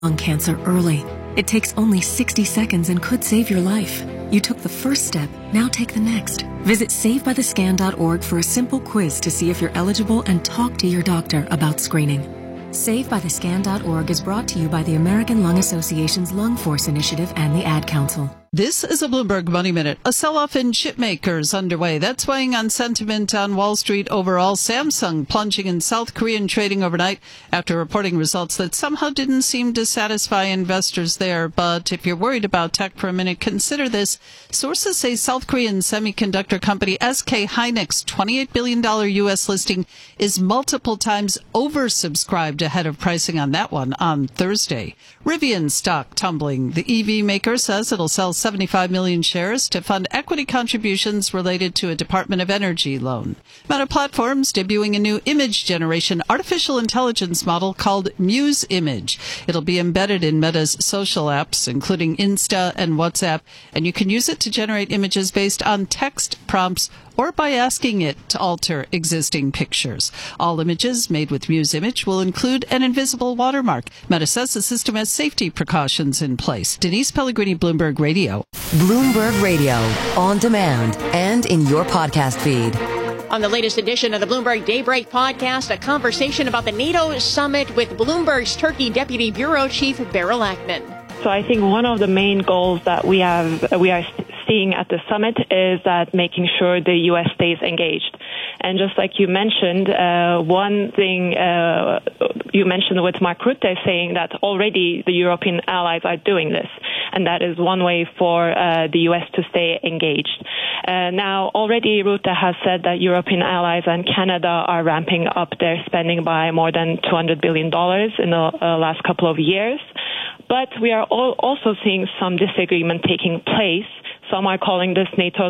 lung cancer early. It takes only 60 seconds and could save your life. You took the first step, now take the next. Visit SaveByTheScan.org for a simple quiz to see if you're eligible and talk to your doctor about screening. SaveByTheScan.org is brought to you by the American Lung Association's Lung Force Initiative and the Ad Council. This is a Bloomberg Money Minute. A sell-off in chip makers underway. That's weighing on sentiment on Wall Street overall. Samsung plunging in South Korean trading overnight after reporting results that somehow didn't seem to satisfy investors there. But if you're worried about tech for a minute, consider this. Sources say South Korean semiconductor company SK Hynix $28 billion U.S. listing is multiple times oversubscribed ahead of pricing on that one on Thursday. Rivian stock tumbling. The EV maker says it'll sell 75 million shares to fund equity contributions related to a Department of Energy loan. Meta Platforms debuting a new image generation artificial intelligence model called Muse Image. It'll be embedded in Meta's social apps, including Insta and WhatsApp, and you can use it to generate images based on text prompts or by asking it to alter existing pictures. All images made with Muse Image will include an invisible watermark. Meta says the system has safety precautions in place. Denise Pellegrini, Bloomberg Radio. Bloomberg Radio, on demand and in your podcast feed. On the latest edition of the Bloomberg Daybreak podcast, a conversation about the NATO summit with Bloomberg's Turkey Deputy Bureau Chief Beryl Ackman. So I think one of the main goals that we are seeing at the summit is that making sure the U.S. stays engaged. And just like you mentioned, one thing you mentioned with Mark Rutte saying that already the European allies are doing this. And that is one way for the U.S. to stay engaged. Now, already Rutte has said that European allies and Canada are ramping up their spending by more than $200 billion in the last couple of years. But we are also seeing some disagreement taking place. Some are calling this NATO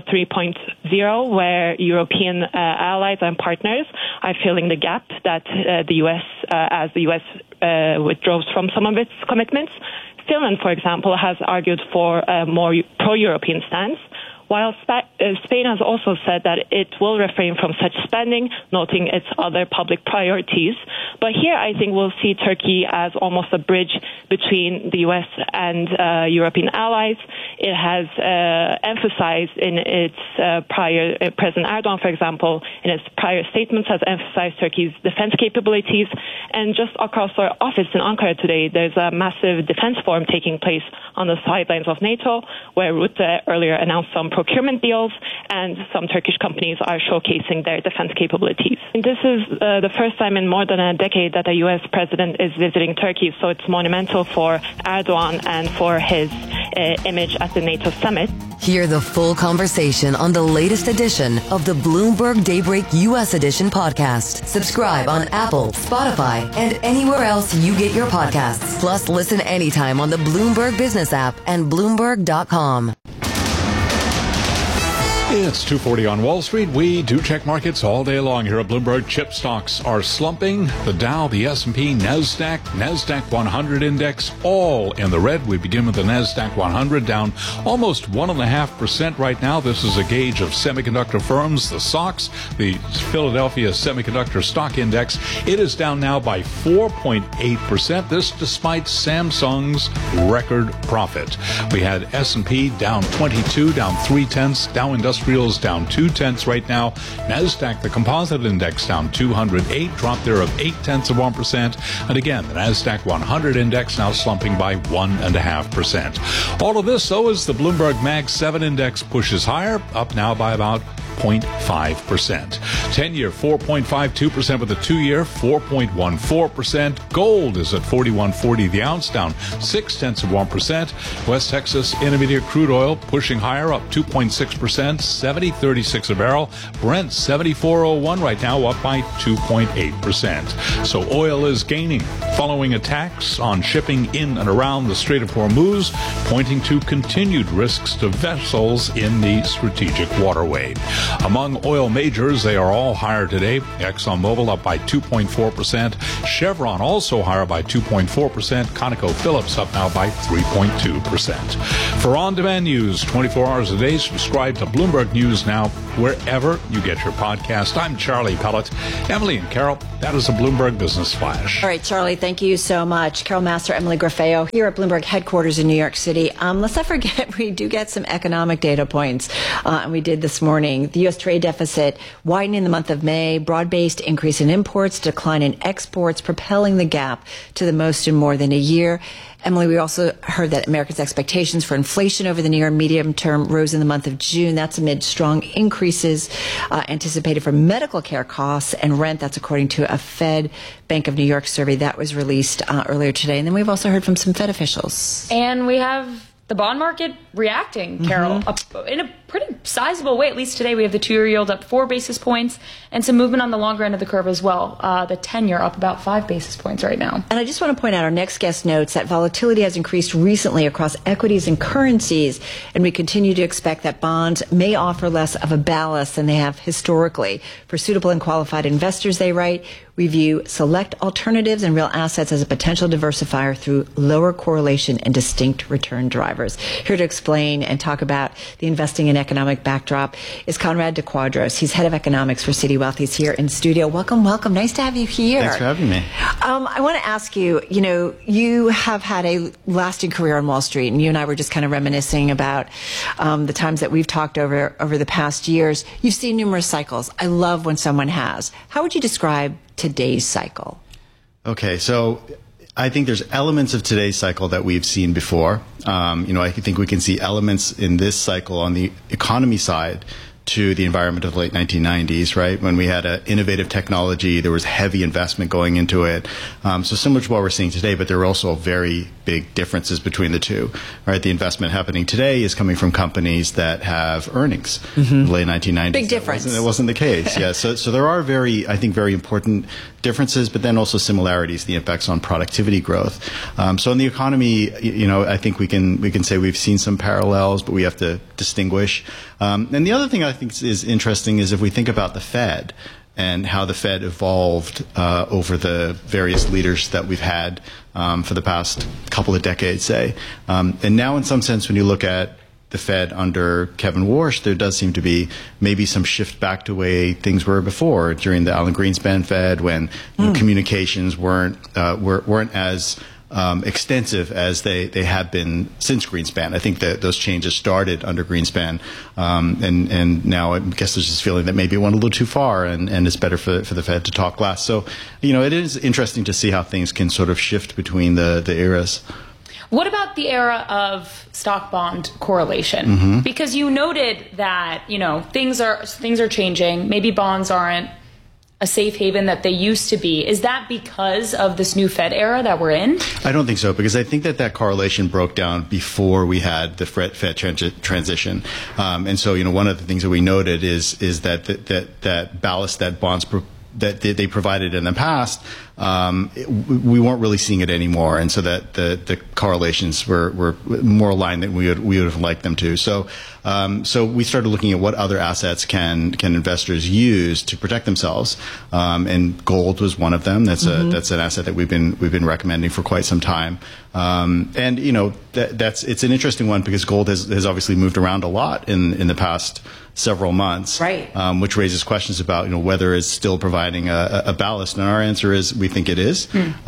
3.0, where European allies and partners are filling the gap that the U.S., as the U.S. withdraws from some of its commitments. Finland, for example, has argued for a more pro-European stance, while Spain has also said that it will refrain from such spending, noting its other public priorities. But here I think we'll see Turkey as almost a bridge between the U.S. and European allies. It has emphasized in its President Erdogan, for example, in its prior statements, has emphasized Turkey's defense capabilities. And just across our office in Ankara today, there's a massive defense forum taking place on the sidelines of NATO, where Rutte earlier announced some procurement deals, and some Turkish companies are showcasing their defense capabilities. And this is the first time in more than a decade that a U.S. president is visiting Turkey, so it's monumental for Erdogan and for his image at the NATO summit. Hear the full conversation on the latest edition of the Bloomberg Daybreak U.S. Edition podcast. Subscribe on Apple, Spotify, and anywhere else you get your podcasts. Plus, listen anytime on the Bloomberg Business app and Bloomberg.com. It's 2:40 on Wall Street. We do check markets all day long here at Bloomberg. Chip stocks are slumping. The Dow, the S&P, NASDAQ 100 index, all in the red. We begin with the NASDAQ 100 down almost 1.5% right now. This is a gauge of semiconductor firms. The SOX, the Philadelphia Semiconductor Stock Index, it is down now by 4.8%. This despite Samsung's record profit. We had S&P down 22, down 0.3, Dow Industrials down 0.2 right now. NASDAQ, the composite index, down 208, drop there of 0.8%. And again, the NASDAQ 100 index now slumping by 1.5%. All of this, though, as the Bloomberg Mag 7 index pushes higher, up now by about 0.5%. 10-year 4.52% with the 2-year 4.14%. Gold is at $41.40 the ounce, down 0.6%. West Texas Intermediate crude oil pushing higher, up 2.6%, $70.36 a barrel. Brent $74.01 right now, up by 2.8%. So oil is gaining following attacks on shipping in and around the Strait of Hormuz, pointing to continued risks to vessels in the strategic waterway. Among oil majors, they are all higher today. ExxonMobil up by 2.4%. Chevron also higher by 2.4%. ConocoPhillips up now by 3.2%. For on-demand news 24 hours a day, subscribe to Bloomberg News Now wherever you get your podcast. I'm Charlie Pellet. Emily and Carol, that is a Bloomberg Business Flash. All right, Charlie. Thank you so much. Carol Master, Emily Grafeo here at Bloomberg headquarters in New York City. Let's not forget, we do get some economic data points, and we did this morning. The U.S. trade deficit widening in the month of May, broad-based increase in imports, decline in exports, propelling the gap to the most in more than a year. Emily, we also heard that Americans' expectations for inflation over the near and medium term rose in the month of June. That's amid strong increases anticipated for medical care costs and rent. That's according to a Fed Bank of New York survey that was released earlier today. And then we've also heard from some Fed officials. And we have the bond market reacting, Carol, up in a pretty sizable way. At least today we have the 2-year yield up 4 basis points and some movement on the longer end of the curve as well. The 10-year up about 5 basis points right now. And I just want to point out, our next guest notes that volatility has increased recently across equities and currencies, and we continue to expect that bonds may offer less of a ballast than they have historically. For suitable and qualified investors, they write, we view select alternatives and real assets as a potential diversifier through lower correlation and distinct return drivers. Here to explain and talk about the investing and economic backdrop is Conrad de Quadros. He's head of economics for Citi Wealth. He's here in studio. Welcome, welcome. Nice to have you here. Thanks for having me. I want to ask you, you have had a lasting career on Wall Street, and you and I were just kind of reminiscing about the times that we've talked over the past years. You've seen numerous cycles. I love when someone has. How would you describe today's cycle? Okay, so I think there's elements of today's cycle that we've seen before. I think we can see elements in this cycle on the economy side to the environment of the late 1990s, right? When we had an innovative technology, there was heavy investment going into it. So similar to what we're seeing today, but there are also very big differences between the two, right? The investment happening today is coming from companies that have earnings in the late 1990s. Big difference. That wasn't the case, yeah. So there are very important differences, but then also similarities, the impacts on productivity growth. So in the economy, I think we can say we've seen some parallels, but we have to distinguish. And the other thing I think is interesting is if we think about the Fed and how the Fed evolved over the various leaders that we've had for the past couple of decades, say. And now in some sense, when you look at the Fed under Kevin Warsh, there does seem to be maybe some shift back to the way things were before during the Alan Greenspan Fed, when communications weren't as extensive as they have been since Greenspan. I think that those changes started under Greenspan, and now I guess there's this feeling that maybe it went a little too far, and it's better for the Fed to talk less. So, it is interesting to see how things can sort of shift between the eras. What about the era of stock-bond correlation? Because you noted that, things are changing. Maybe bonds aren't a safe haven that they used to be. Is that because of this new Fed era that we're in? I don't think so, because I think that correlation broke down before we had the Fed transition. And so, one of the things that we noted is that ballast that bonds that they provided in the past, we weren't really seeing it anymore, and so that the correlations were more aligned than we would have liked them to. So we started looking at what other assets can investors use to protect themselves, and gold was one of them. That's an asset that we've been recommending for quite some time. And it's an interesting one because gold has obviously moved around a lot in the past several months, right? Which raises questions about whether it's still providing a ballast. And our answer is we think it is.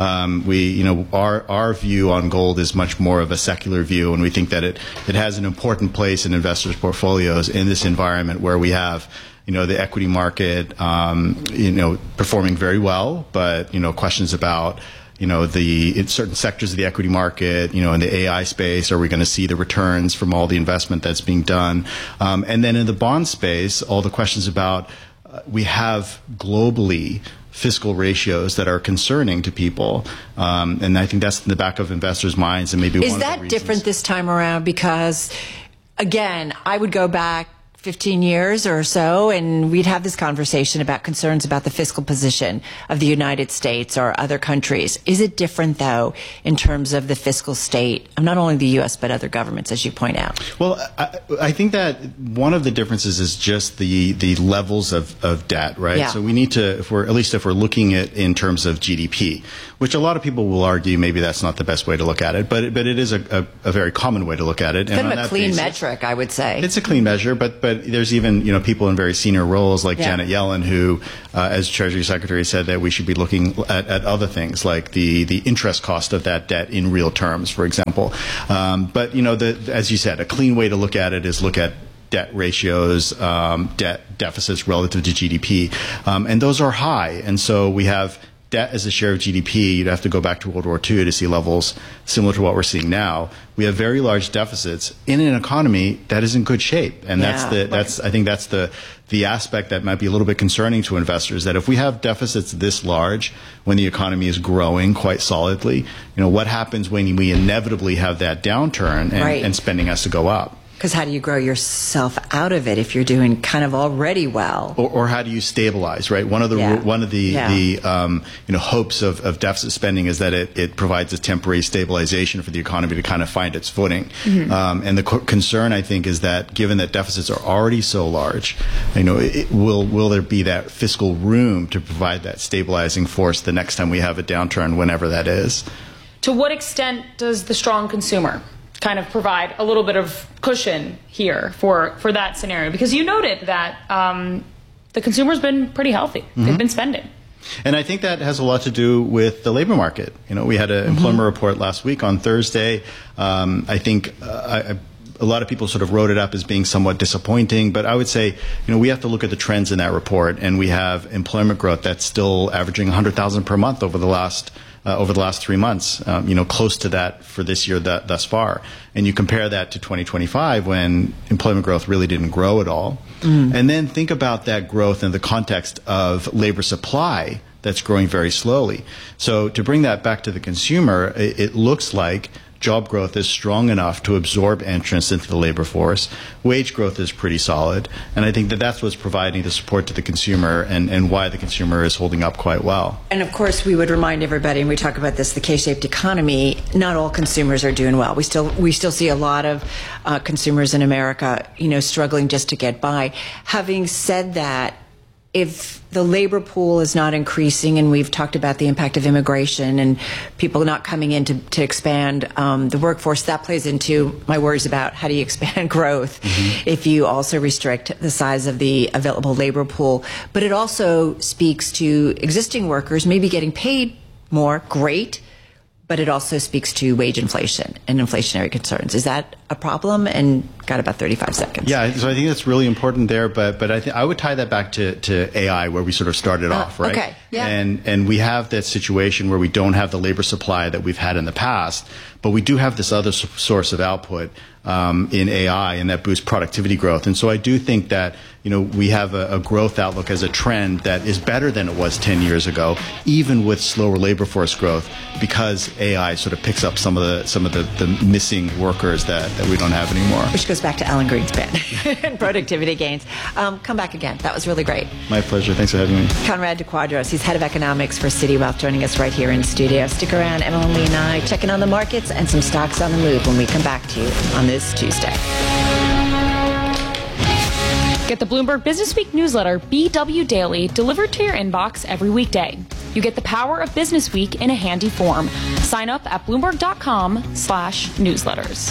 Our view on gold is much more of a secular view, and we think that it has an important place in investors' portfolios in this environment where we have the equity market performing very well, but questions about in certain sectors of the equity market, in the AI space, are we going to see the returns from all the investment that's being done? And then in the bond space, all the questions about we have globally fiscal ratios that are concerning to people, and I think that's in the back of investors' minds, and maybe is that different this time around? Because again, I would go back 15 years or so, and we'd have this conversation about concerns about the fiscal position of the United States or other countries. Is it different, though, in terms of the fiscal state of not only the U.S., but other governments, as you point out? Well, I think that one of the differences is just the levels of debt, right? Yeah. So we need to, if we're looking at in terms of GDP, which a lot of people will argue maybe that's not the best way to look at it, but it is a very common way to look at it. It's kind of a clean metric, I would say. It's a clean measure, but but there's even people in very senior roles like Janet Yellen, who, as Treasury Secretary, said that we should be looking at other things like the interest cost of that debt in real terms, for example. But as you said, a clean way to look at it is look at debt ratios, debt deficits relative to GDP, and those are high. And so we have debt as a share of GDP. You'd have to go back to World War II to see levels similar to what we're seeing now. We have very large deficits in an economy that is in good shape, and I think that's the aspect that might be a little bit concerning to investors. That if we have deficits this large when the economy is growing quite solidly, what happens when we inevitably have that downturn and spending has to go up? Because how do you grow yourself out of it if you're doing kind of already well? Or how do you stabilize, right? One of the hopes of deficit spending is that it provides a temporary stabilization for the economy to kind of find its footing. Mm-hmm. And the concern, I think, is that given that deficits are already so large, will there be that fiscal room to provide that stabilizing force the next time we have a downturn, whenever that is? To what extent does the strong consumer kind of provide a little bit of cushion here for that scenario? Because you noted that the consumer's been pretty healthy. Mm-hmm. They've been spending. And I think that has a lot to do with the labor market. We had an employment report last week on Thursday. I think a lot of people sort of wrote it up as being somewhat disappointing, but I would say, we have to look at the trends in that report, and we have employment growth that's still averaging 100,000 per month over the last 3 months, close to that for this year thus far. And you compare that to 2025 when employment growth really didn't grow at all. And then think about that growth in the context of labor supply that's growing very slowly. So to bring that back to the consumer, it looks like job growth is strong enough to absorb entrance into the labor force. Wage growth is pretty solid. And I think that that's what's providing the support to the consumer and why the consumer is holding up quite well. And of course, we would remind everybody, and we talk about this, the K-shaped economy, not all consumers are doing well. We still see a lot of consumers in America, struggling just to get by. Having said that, if the labor pool is not increasing, and we've talked about the impact of immigration and people not coming in to expand the workforce, that plays into my worries about how do you expand growth if you also restrict the size of the available labor pool. But it also speaks to existing workers maybe getting paid more, great, but it also speaks to wage inflation and inflationary concerns. Is that a problem? And got about 35 seconds. Yeah, so I think that's really important there, but I would tie that back to AI, where we sort of started off, right? Okay, yeah. And we have that situation where we don't have the labor supply that we've had in the past, but we do have this other source of output in AI, and that boosts productivity growth. And so I do think that we have a growth outlook as a trend that is better than it was 10 years ago, even with slower labor force growth, because AI sort of picks up some of the missing workers that we don't have anymore. Which goes back to Alan Greenspan and productivity gains. Come back again. That was really great. My pleasure. Thanks for having me. Conrad DeQuadros, he's head of economics for Citi Wealth, joining us right here in studio. Stick around. Emily and I checking on the markets and some stocks on the move when we come back to you on this Tuesday. Get the Bloomberg Business Week newsletter, BW Daily, delivered to your inbox every weekday. You get the power of Business Week in a handy form. Sign up at Bloomberg.com/newsletters.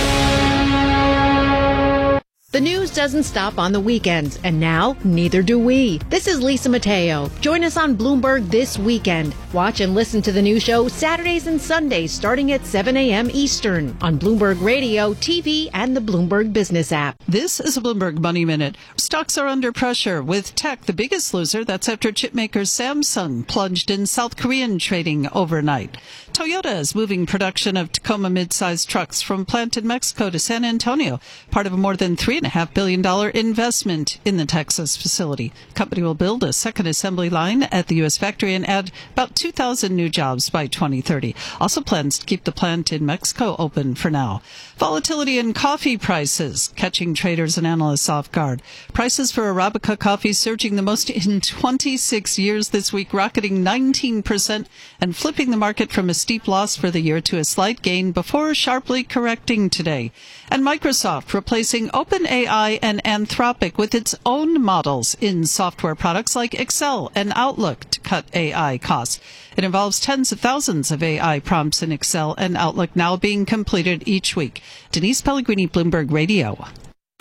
The news doesn't stop on the weekends, and now neither do we. This is Lisa Mateo. Join us on Bloomberg this weekend. Watch and listen to the new show Saturdays and Sundays starting at 7 a.m. Eastern on Bloomberg Radio, TV, and the Bloomberg Business app. This is a Bloomberg Money Minute. Stocks are under pressure, with tech the biggest loser. That's after chipmaker Samsung plunged in South Korean trading overnight. Toyota is moving production of Tacoma mid-sized trucks from plant in Mexico to San Antonio, part of a more than $3.5 billion investment in the Texas facility. The company will build a second assembly line at the U.S. factory and add about 2,000 new jobs by 2030. Also plans to keep the plant in Mexico open for now. Volatility in coffee prices, catching traders and analysts off guard. Prices for Arabica coffee surging the most in 26 years this week, rocketing 19% and flipping the market from a steep loss for the year to a slight gain before sharply correcting today. And Microsoft replacing OpenAI and Anthropic with its own models in software products like Excel and Outlook to cut AI costs. It involves tens of thousands of AI prompts in Excel and Outlook now being completed each week. Denise Pellegrini, Bloomberg Radio.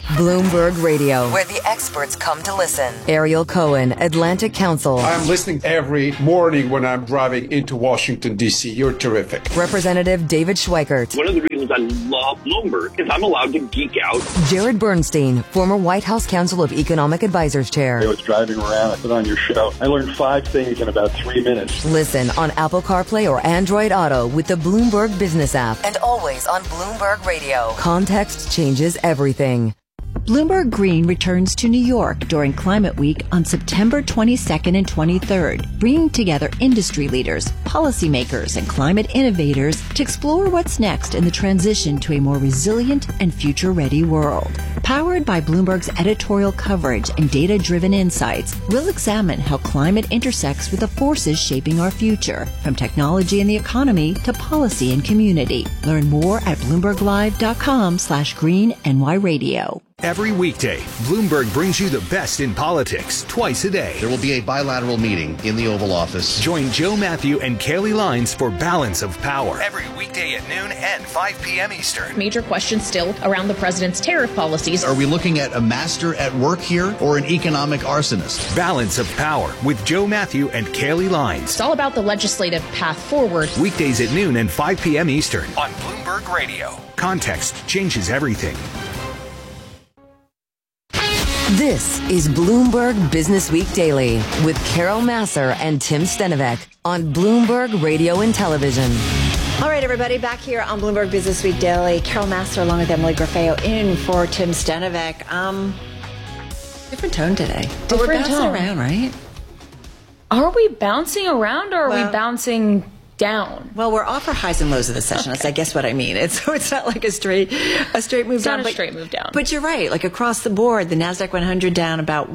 Bloomberg Radio, where the experts come to listen. Ariel Cohen, Atlantic Council. I'm listening every morning when I'm driving into Washington, D.C. You're terrific. Representative David Schweikert. One of the reasons I love Bloomberg is I'm allowed to geek out. Jared Bernstein, former White House Council of Economic Advisors Chair. I was driving around, I put on your show. I learned 5 things in about 3 minutes. Listen on Apple CarPlay or Android Auto with the Bloomberg Business app. And always on Bloomberg Radio. Context changes everything. Bloomberg Green returns to New York during Climate Week on September 22nd and 23rd, bringing together industry leaders, policymakers, and climate innovators to explore what's next in the transition to a more resilient and future-ready world. Powered by Bloomberg's editorial coverage and data-driven insights, we'll examine how climate intersects with the forces shaping our future, from technology and the economy to policy and community. Learn more at BloombergLive.com/GreenNY Radio. Every weekday, Bloomberg brings you the best in politics twice a day. There will be a bilateral meeting in the Oval Office. Join Joe Matthew and Kaylee Lines for Balance of Power. Every weekday at noon and 5 p.m. Eastern. Major questions still around the president's tariff policies. Are we looking at a master at work here or an economic arsonist? Balance of Power with Joe Matthew and Kaylee Lines. It's all about the legislative path forward. Weekdays at noon and 5 p.m. Eastern on Bloomberg Radio. Context changes everything. This is Bloomberg Business Week Daily with Carol Massar and Tim Stenovec on Bloomberg Radio and Television. All right, everybody, back here on Bloomberg Business Week Daily. Carol Massar along with Emily Grafeo in for Tim Stenovec. Different tone today. Different we're bouncing tone. around, right? Are we bouncing around or are we bouncing down? Well, we're off our highs and lows of the session. That's, I guess, what I mean. It's not like a straight move it's down. It's not a straight move down. But you're right. Like across the board, the NASDAQ 100 down about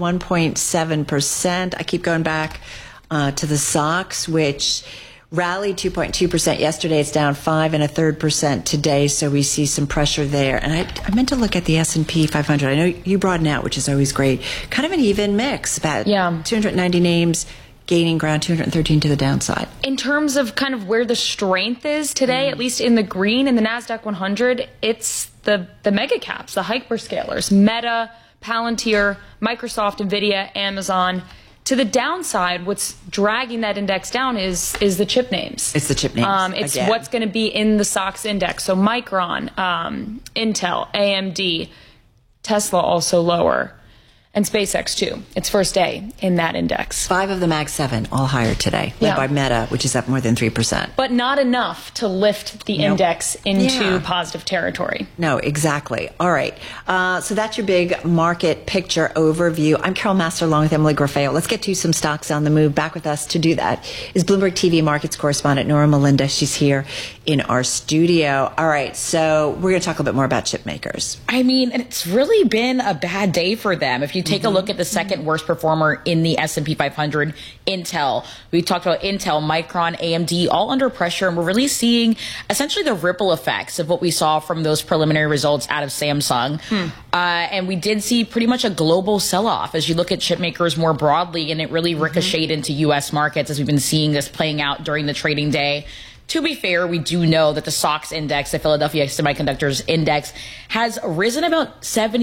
1.7%. I keep going back to the SOX, which rallied 2.2% yesterday. It's down 5.33% today. So we see some pressure there. And I meant to look at the S&P 500. I know you broaden out, which is always great. Kind of an even mix. About 290 names gaining ground, 213 to the downside. In terms of kind of where the strength is today, at least in the green, in the NASDAQ 100, it's the mega caps, the hyperscalers, Meta, Palantir, Microsoft, NVIDIA, Amazon. To the downside, what's dragging that index down is the chip names. It's the chip names. It's what's going to be in the SOX index. So Micron, Intel, AMD, Tesla also lower. And SpaceX, too. It's first day in that index. 5 of the Mag 7 all higher today, led by Meta, which is up more than 3%. But not enough to lift the index into positive territory. No, exactly. All right. So that's your big market picture overview. I'm Carol Massar along with Emily Grafeo. Let's get to some stocks on the move. Back with us to do that is Bloomberg TV markets correspondent Nora Melinda. She's here in our studio. All right. So we're going to talk a little bit more about chip makers. I mean, it's really been a bad day for them. If you take a look at the second worst performer in the S&P 500, Intel. We talked about Intel, Micron, AMD, all under pressure, and we're really seeing essentially the ripple effects of what we saw from those preliminary results out of Samsung. And we did see pretty much a global sell-off as you look at chip makers more broadly, and it really ricocheted into U.S. markets as we've been seeing this playing out during the trading day. To be fair, we do know that the SOX index, the Philadelphia Semiconductors Index, has risen about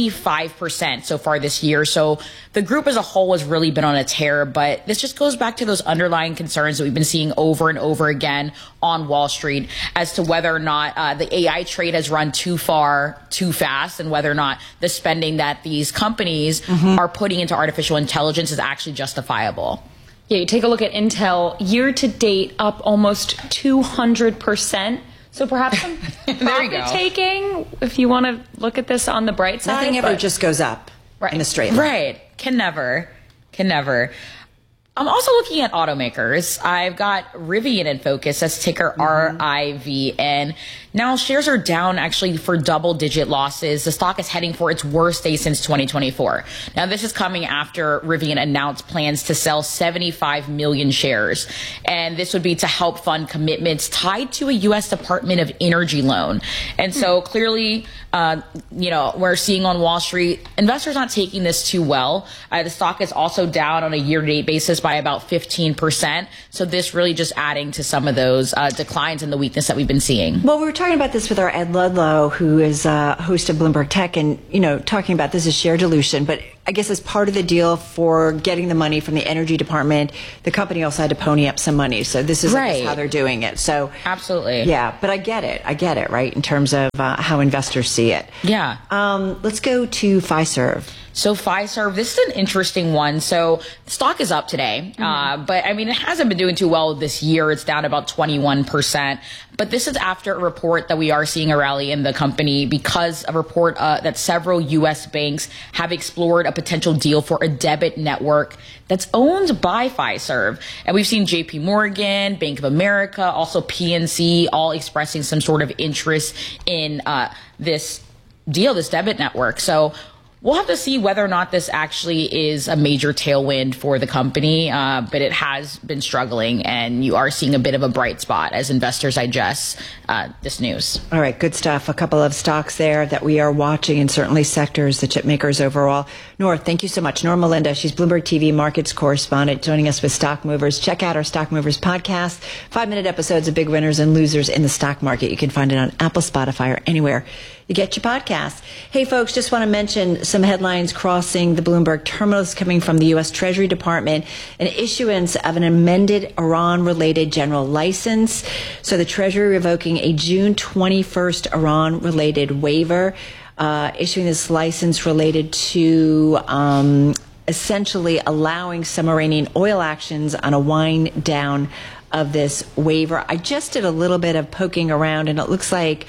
75% so far this year. So the group as a whole has really been on a tear, but this just goes back to those underlying concerns that we've been seeing over and over again on Wall Street as to whether or not the AI trade has run too far, too fast, and whether or not the spending that these companies are putting into artificial intelligence is actually justifiable. Yeah, you take a look at Intel, year to date up almost 200%. So perhaps some profit taking, if you want to look at this on the bright side. Nothing ever just goes up in a straight line. Right. Can never. I'm also looking at automakers. I've got Rivian in focus. That's ticker RIVN. Now shares are down actually for double-digit losses. The stock is heading for its worst day since 2024. Now this is coming after Rivian announced plans to sell 75 million shares. And this would be to help fund commitments tied to a U.S. Department of Energy loan. And so clearly, we're seeing on Wall Street, investors not taking this too well. The stock is also down on a year-to-date basis just by about 15%. So this really just adding to some of those declines in the weakness that we've been seeing. Well, we were talking about this with our Ed Ludlow, who is host of Bloomberg Tech, and, talking about this as share dilution. But I guess as part of the deal for getting the money from the Energy Department, the company also had to pony up some money. So this is how they're doing it. So absolutely. Yeah, but I get it, right, in terms of how investors see it. Yeah. Let's go to Fiserv. So Fiserv, this is an interesting one. So the stock is up today, but I mean, it hasn't been doing too well this year. It's down about 21%. But this is after a report that we are seeing a rally in the company because a report that several U.S. banks have explored a potential deal for a debit network that's owned by Fiserv. And we've seen JP Morgan, Bank of America, also PNC, all expressing some sort of interest in this deal, this debit network. So we'll have to see whether or not this actually is a major tailwind for the company, but it has been struggling, and you are seeing a bit of a bright spot as investors digest this news. All right, good stuff. A couple of stocks there that we are watching, and certainly sectors, the chip makers overall. Nora, thank you so much. Nora Melinda, she's Bloomberg TV markets correspondent, joining us with Stock Movers. Check out our Stock Movers podcast, 5-minute episodes of big winners and losers in the stock market. You can find it on Apple, Spotify, or anywhere you get your podcasts. Hey, folks, just want to mention some headlines crossing the Bloomberg terminals coming from the U.S. Treasury Department, an issuance of an amended Iran-related general license. So the Treasury revoking a June 21st Iran-related waiver, issuing this license related to essentially allowing some Iranian oil actions on a wind down of this waiver. I just did a little bit of poking around, and it looks like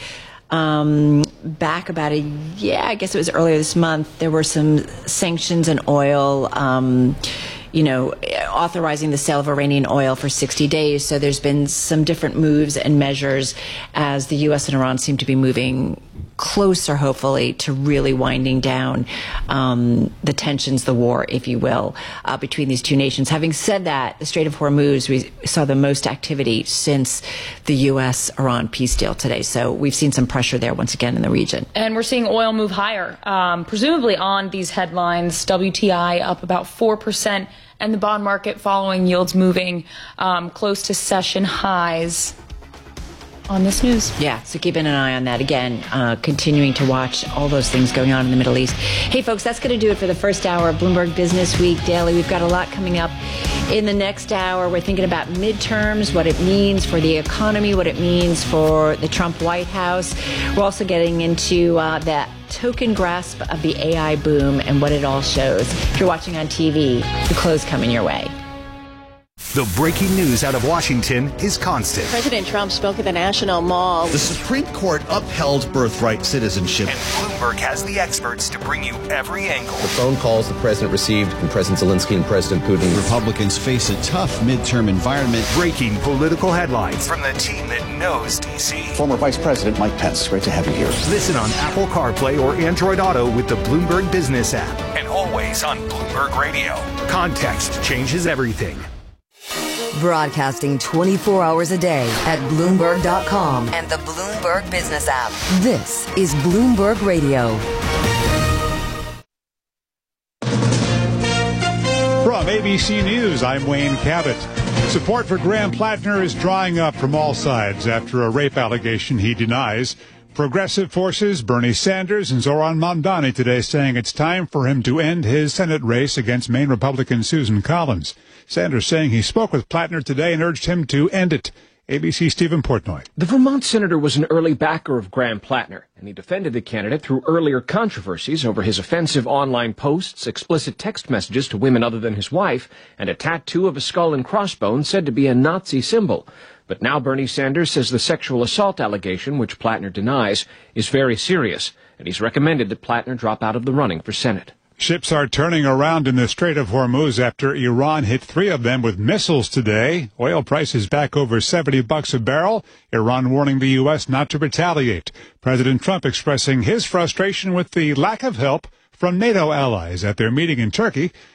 back about I guess it was earlier this month, there were some sanctions on oil, authorizing the sale of Iranian oil for 60 days. So there's been some different moves and measures as the U.S. and Iran seem to be moving closer, hopefully, to really winding down the tensions, the war, if you will, between these two nations. Having said that, the Strait of Hormuz, we saw the most activity since the U.S.-Iran peace deal today. So we've seen some pressure there once again in the region. And we're seeing oil move higher, presumably on these headlines. WTI up about 4%, and the bond market following, yields moving close to session highs on this news. Yeah, so keeping an eye on that. Again, continuing to watch all those things going on in the Middle East. Hey, folks, that's going to do it for the first hour of Bloomberg Business Week Daily. We've got a lot coming up in the next hour. We're thinking about midterms, what it means for the economy, what it means for the Trump White House. We're also getting into that token grasp of the AI boom and what it all shows. If you're watching on TV, the close coming your way. The breaking news out of Washington is constant. President Trump spoke at the National Mall. The Supreme Court upheld birthright citizenship. And Bloomberg has the experts to bring you every angle. The phone calls the president received from President Zelensky and President Putin. Republicans face a tough midterm environment. Breaking political headlines from the team that knows D.C. Former Vice President Mike Pence, great to have you here. Listen on Apple CarPlay or Android Auto with the Bloomberg Business app. And always on Bloomberg Radio. Context changes everything. Broadcasting 24 hours a day at Bloomberg.com and the Bloomberg Business app. This is Bloomberg Radio. From ABC News, I'm Wayne Cabot. Support for Graham Plattner is drying up from all sides after a rape allegation he denies. Progressive forces, Bernie Sanders and Zoran Mamdani today saying it's time for him to end his Senate race against Maine Republican Susan Collins. Sanders saying he spoke with Plattner today and urged him to end it. ABC Stephen Portnoy. The Vermont senator was an early backer of Graham Plattner, and he defended the candidate through earlier controversies over his offensive online posts, explicit text messages to women other than his wife, and a tattoo of a skull and crossbones said to be a Nazi symbol. But now Bernie Sanders says the sexual assault allegation, which Plattner denies, is very serious, and he's recommended that Plattner drop out of the running for Senate. Ships are turning around in the Strait of Hormuz after Iran hit 3 of them with missiles today. Oil prices back over $70 a barrel. Iran warning the U.S. not to retaliate. President Trump expressing his frustration with the lack of help from NATO allies at their meeting in Turkey.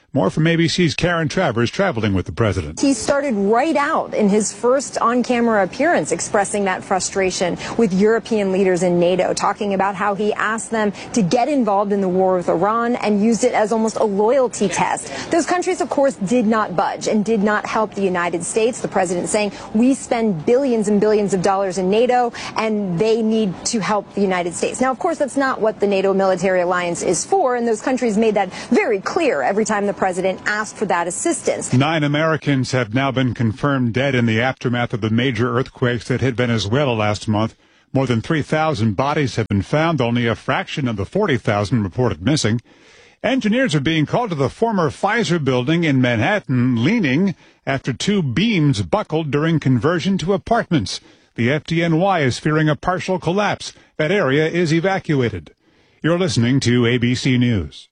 More from ABC's Karen Travers traveling with the president. He started right out in his first on-camera appearance expressing that frustration with European leaders in NATO, talking about how he asked them to get involved in the war with Iran and used it as almost a loyalty test. Those countries, of course, did not budge and did not help the United States. The president saying we spend billions and billions of dollars in NATO and they need to help the United States. Now, of course, that's not what the NATO military alliance is for, and those countries made that very clear every time the president asked for that assistance. 9 Americans have now been confirmed dead in the aftermath of the major earthquakes that hit Venezuela last month. More than 3,000 bodies have been found, only a fraction of the 40,000 reported missing. Engineers are being called to the former Pfizer building in Manhattan, leaning after 2 beams buckled during conversion to apartments. The FDNY is fearing a partial collapse. That area is evacuated. You're listening to ABC News.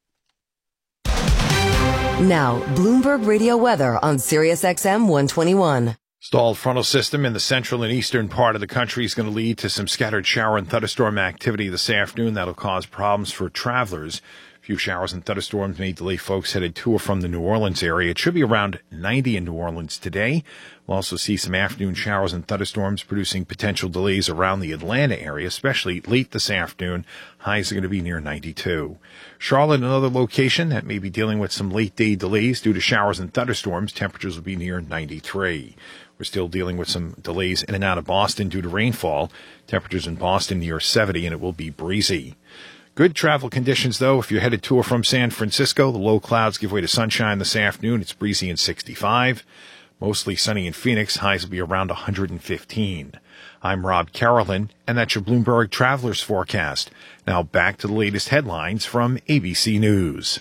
Now, Bloomberg Radio weather on SiriusXM 121. Stalled frontal system in the central and eastern part of the country is going to lead to some scattered shower and thunderstorm activity this afternoon. That'll cause problems for travelers. A few showers and thunderstorms may delay folks headed to or from the New Orleans area. It should be around 90 in New Orleans today. We'll also see some afternoon showers and thunderstorms producing potential delays around the Atlanta area, especially late this afternoon. Highs are going to be near 92. Charlotte, another location that may be dealing with some late-day delays due to showers and thunderstorms. Temperatures will be near 93. We're still dealing with some delays in and out of Boston due to rainfall. Temperatures in Boston near 70, and it will be breezy. Good travel conditions, though. If you're headed to or from San Francisco, the low clouds give way to sunshine this afternoon. It's breezy and 65. Mostly sunny in Phoenix. Highs will be around 115. I'm Rob Carolyn, and that's your Bloomberg Travelers Forecast. Now back to the latest headlines from ABC News.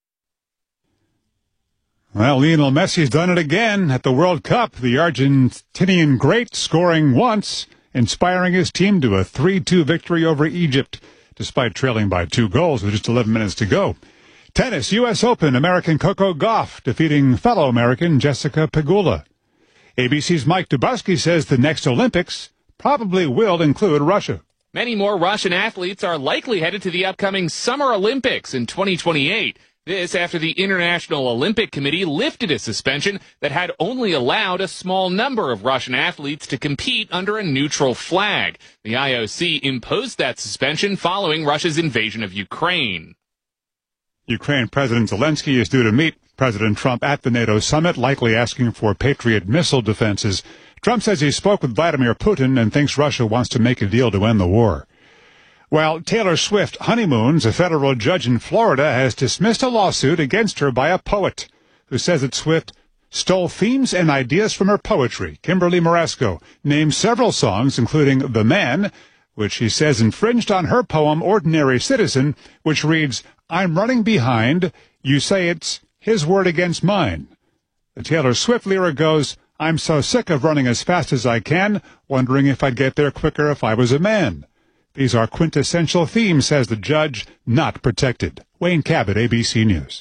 Well, Lionel Messi's done it again at the World Cup. The Argentinian great scoring once, inspiring his team to a 3-2 victory over Egypt, despite trailing by 2 goals with just 11 minutes to go. Tennis, U.S. Open, American Coco Gauff defeating fellow American Jessica Pegula. ABC's Mike Dubusky says the next Olympics probably will include Russia. Many more Russian athletes are likely headed to the upcoming Summer Olympics in 2028. This after the International Olympic Committee lifted a suspension that had only allowed a small number of Russian athletes to compete under a neutral flag. The IOC imposed that suspension following Russia's invasion of Ukraine. Ukraine President Zelensky is due to meet President Trump at the NATO summit, likely asking for Patriot missile defenses. Trump says he spoke with Vladimir Putin and thinks Russia wants to make a deal to end the war. While Taylor Swift honeymoons, a federal judge in Florida has dismissed a lawsuit against her by a poet who says that Swift stole themes and ideas from her poetry. Kimberly Marasco named several songs, including The Man, which she says infringed on her poem Ordinary Citizen, which reads, I'm running behind, you say it's his word against mine. The Taylor Swift lyric goes, I'm so sick of running as fast as I can, wondering if I'd get there quicker if I was a man. These are quintessential themes, says the judge, not protected. Wayne Cabot, ABC News.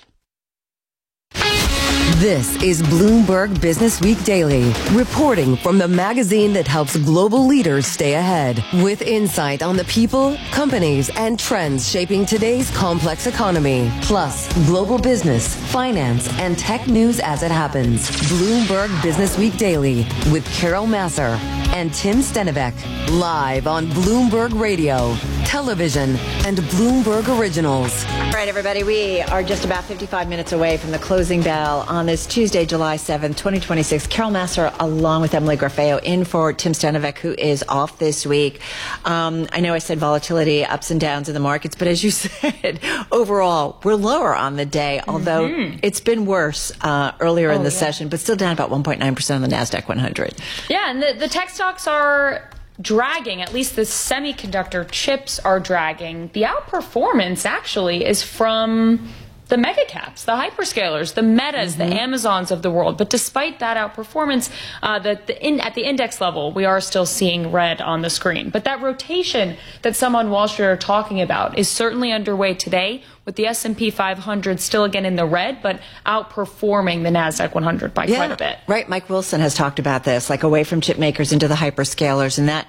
This is Bloomberg Business Week Daily, reporting from the magazine that helps global leaders stay ahead, with insight on the people, companies, and trends shaping today's complex economy, plus global business, finance, and tech news as it happens. Bloomberg Business Week Daily with Carol Masser and Tim Stenivek, live on Bloomberg Radio, television, and Bloomberg Originals. All right, everybody, we are just about 55 minutes away from the closing bell on this Tuesday, July 7th, 2026. Carol Masser, along with Emily Grafeo, in for Tim Stenivek, who is off this week. I know I said volatility, ups and downs in the markets, but as you said, overall, we're lower on the day, although it's been worse earlier in the session, but still down about 1.9% on the NASDAQ 100. Yeah, and the tech stocks are dragging. At least the semiconductor chips are dragging. The outperformance actually is from the mega caps, the hyperscalers, the Metas, the Amazons of the world. But despite that outperformance, at the index level, we are still seeing red on the screen. But that rotation that some on Wall Street are talking about is certainly underway today, with the S&P 500 still again in the red, but outperforming the NASDAQ 100 by quite a bit. Right. Mike Wilson has talked about this, like away from chip makers into the hyperscalers, and that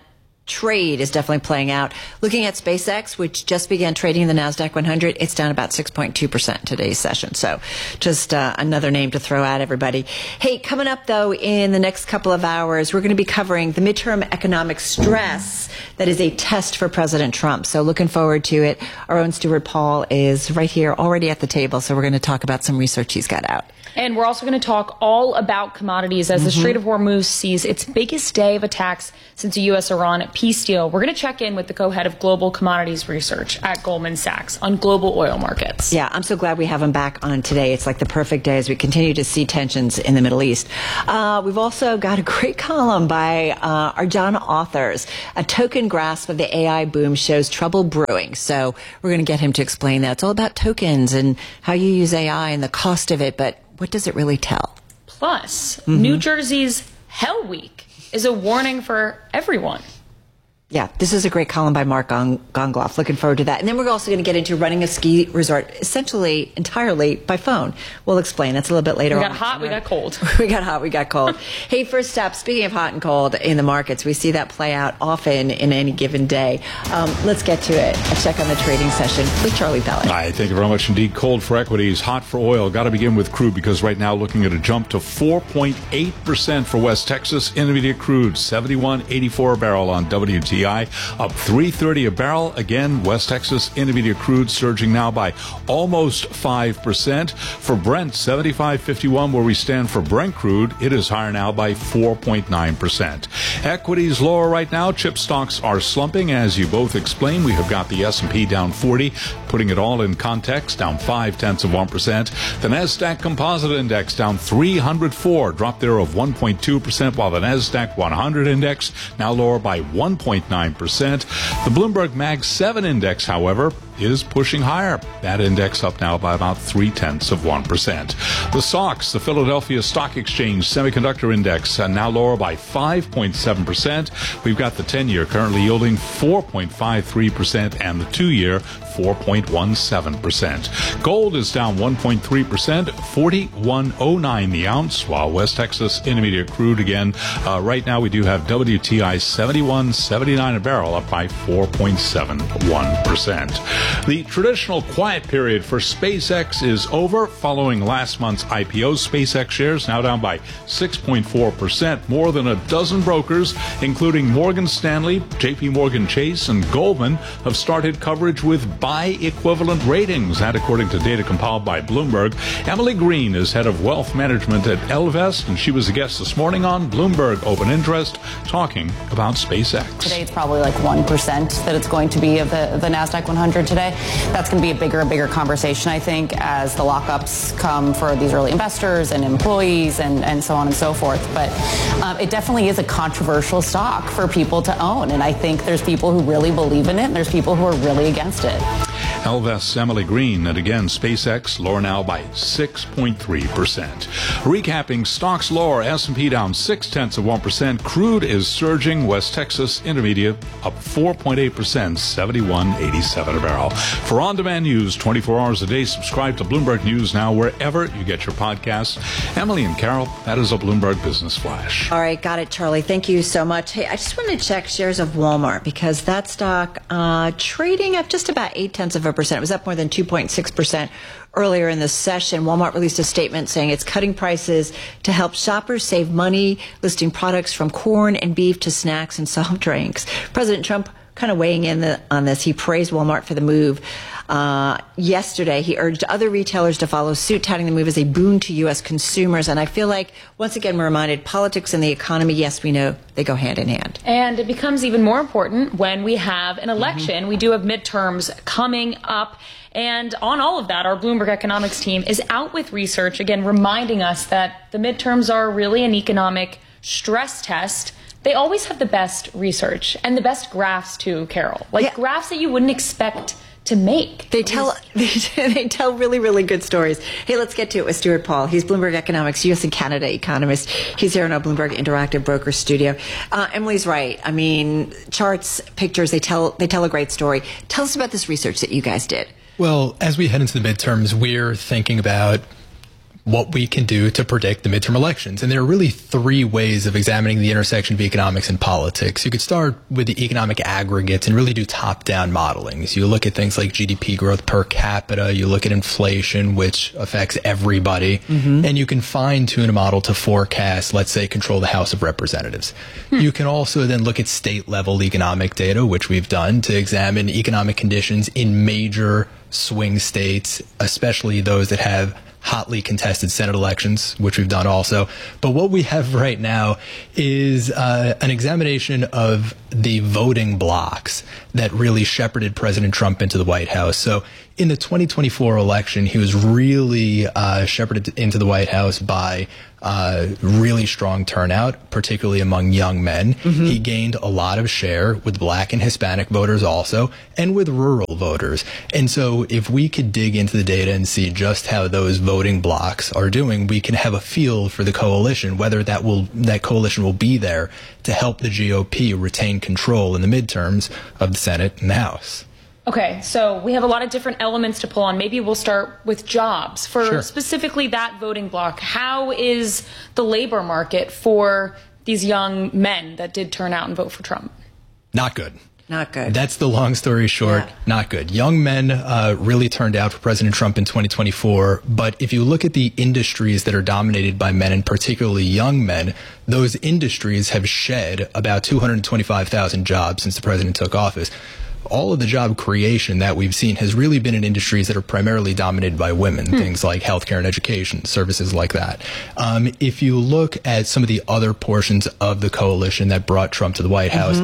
trade is definitely playing out. Looking at SpaceX, which just began trading in the NASDAQ 100, it's down about 6.2% today's session. So just another name to throw at everybody. Hey, coming up, though, in the next couple of hours, we're going to be covering the midterm economic stress that is a test for President Trump. So looking forward to it. Our own Stuart Paul is right here already at the table. So we're going to talk about some research he's got out. And we're also going to talk all about commodities as the Strait of Hormuz sees its biggest day of attacks since the U.S.-Iran peace deal. We're going to check in with the co-head of global commodities research at Goldman Sachs on global oil markets. Yeah, I'm so glad we have him back on today. It's like the perfect day as we continue to see tensions in the Middle East. We've also got a great column by our John authors. A token grasp of the AI boom shows trouble brewing. So we're going to get him to explain that. It's all about tokens and how you use AI and the cost of it, but what does it really tell? Plus, New Jersey's Hell Week is a warning for everyone. Yeah, this is a great column by Mark Gongloff. Looking forward to that. And then we're also going to get into running a ski resort essentially entirely by phone. We'll explain. That's a little bit later on. We got hot, we got cold. We got hot, we got cold. Hey, first up, speaking of hot and cold in the markets, we see that play out often in any given day. Let's get to it. A check on the trading session with Charlie Pellet. Hi, thank you very much indeed. Cold for equities, hot for oil. Got to begin with crude because right now looking at a jump to 4.8% for West Texas Intermediate crude, 71.84 a barrel on WTI, up $3.30 a barrel. Again, West Texas Intermediate crude surging now by almost 5%. For Brent, 75.51 where we stand for Brent crude. It is higher now by 4.9%. Equities lower right now. Chip stocks are slumping. As you both explained, we have got the S&P down 40, putting it all in context, down 0.5%. The NASDAQ Composite Index down 304, drop there of 1.2%, while the NASDAQ 100 Index now lower by 1.9%. The Bloomberg Mag 7 Index, however, is pushing higher. That index up now by about 0.3%. The SOX, the Philadelphia Stock Exchange Semiconductor Index, now lower by 5.7%. We've got the 10-year currently yielding 4.53% and the 2-year 4.17%. Gold is down 1.3%, 41.09 the ounce, while West Texas Intermediate crude again, right now we do have WTI 71.79 a barrel, up by 4.71%. The traditional quiet period for SpaceX is over following last month's IPO. SpaceX shares now down by 6.4%. More than a dozen brokers, including Morgan Stanley, JP Morgan Chase, and Goldman, have started coverage with buy equivalent ratings. That according to data compiled by Bloomberg. Emily Green is head of wealth management at Ellevest, and she was a guest this morning on Bloomberg Open Interest talking about SpaceX. Today it's probably like 1% that it's going to be of the NASDAQ 100 today. That's going to be a bigger conversation, I think, as the lockups come for these early investors and employees and so on and so forth. But it definitely is a controversial stock for people to own. And I think there's people who really believe in it and there's people who are really against it. Ellevest's Emily Green, and again, SpaceX lower now by 6.3%. Recapping, stocks lower, S&P down 0.6%. Crude is surging, West Texas Intermediate up 4.8%, 71.87 a barrel. For on-demand news 24 hours a day, subscribe to Bloomberg News Now wherever you get your podcasts. Emily and Carol, that is a Bloomberg Business Flash. All right, got it, Charlie. Thank you so much. Hey, I just want to check shares of Walmart because that stock trading up just about 0.8%. It was up more than 2.6% earlier in the session. Walmart released a statement saying it's cutting prices to help shoppers save money, listing products from corn and beef to snacks and soft drinks. President Trump kind of weighing in on this. He praised Walmart for the move. Yesterday, he urged other retailers to follow suit, touting the move as a boon to U.S. consumers. And I feel like, once again, we're reminded politics and the economy, yes, we know they go hand in hand. And it becomes even more important when we have an election. We do have midterms coming up. And on all of that, our Bloomberg economics team is out with research, again, reminding us that the midterms are really an economic stress test. They always have the best research and the best graphs too, Carol. Graphs that you wouldn't expect to make. They tell really, really good stories. Hey, let's get to it with Stuart Paul. He's Bloomberg Economics U.S. and Canada economist. He's here in our Bloomberg Interactive Broker studio. Emily's right. I mean, charts, pictures, they tell a great story. Tell us about this research that you guys did. Well, as we head into the midterms, we're thinking about what we can do to predict the midterm elections. And there are really three ways of examining the intersection of economics and politics. You could start with the economic aggregates and really do top-down modeling. So you look at things like GDP growth per capita, you look at inflation, which affects everybody, and you can fine-tune a model to forecast, let's say, control the House of Representatives. You can also then look at state-level economic data, which we've done, to examine economic conditions in major swing states, especially those that have hotly contested Senate elections, which we've done also. But what we have right now is an examination of the voting blocks that really shepherded President Trump into the White House. So in the 2024 election, he was really shepherded into the White House by really strong turnout, particularly among young men. He gained a lot of share with Black and Hispanic voters also, and with rural voters. And so if we could dig into the data and see just how those voting blocks are doing, we can have a feel for the coalition, whether that coalition will be there to help the GOP retain control in the midterms of the Senate and the House. Okay, so we have a lot of different elements to pull on. Maybe we'll start with jobs. For specifically that voting block, how is the labor market for these young men that did turn out and vote for Trump? Not good. Not good. That's the long story short. Yeah. Not good. Young men really turned out for President Trump in 2024. But if you look at the industries that are dominated by men, and particularly young men, those industries have shed about 225,000 jobs since the president took office. All of the job creation that we've seen has really been in industries that are primarily dominated by women, things like healthcare and education, services like that. If you look at some of the other portions of the coalition that brought Trump to the White House,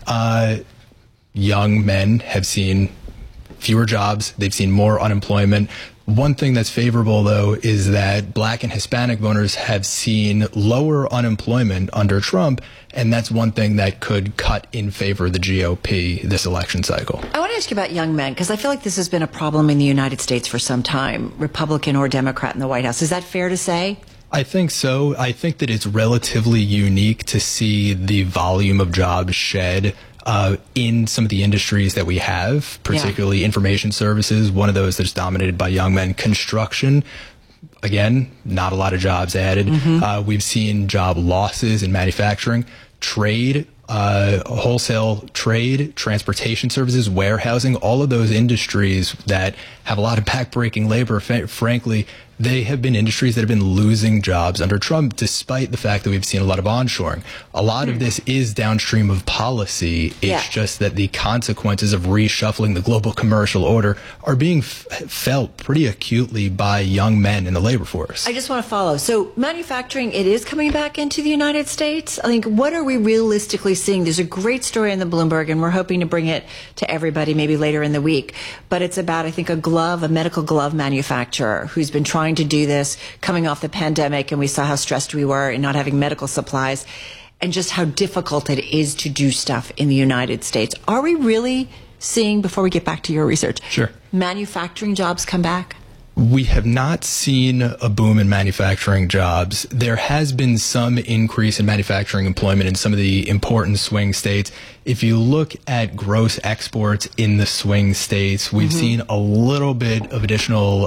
young men have seen fewer jobs. They've seen more unemployment. One thing that's favorable, though, is that Black and Hispanic voters have seen lower unemployment under Trump, and that's one thing that could cut in favor of the GOP this election cycle. I want to ask you about young men, because I feel like this has been a problem in the United States for some time, Republican or Democrat in the White House. Is that fair to say? I think so. I think that it's relatively unique to see the volume of jobs shed in some of the industries that we have, particularly information services, one of those that's dominated by young men. Construction, again, not a lot of jobs added. We've seen job losses in manufacturing, trade, wholesale trade, transportation services, warehousing, all of those industries that have a lot of backbreaking labor. Frankly, they have been industries that have been losing jobs under Trump, despite the fact that we've seen a lot of onshoring. A lot of this is downstream of policy. It's just that the consequences of reshuffling the global commercial order are being felt pretty acutely by young men in the labor force. I just want to follow. So manufacturing, it is coming back into the United States. I think, what are we realistically seeing? There's a great story in the Bloomberg, and we're hoping to bring it to everybody maybe later in the week. But it's about, I think, a medical glove manufacturer who's been trying to do this coming off the pandemic, and we saw how stressed we were in not having medical supplies and just how difficult it is to do stuff in the United States. Are we really seeing, before we get back to your research, manufacturing jobs come back? We have not seen a boom in manufacturing jobs. There has been some increase in manufacturing employment in some of the important swing states. If you look at gross exports in the swing states, we've seen a little bit of additional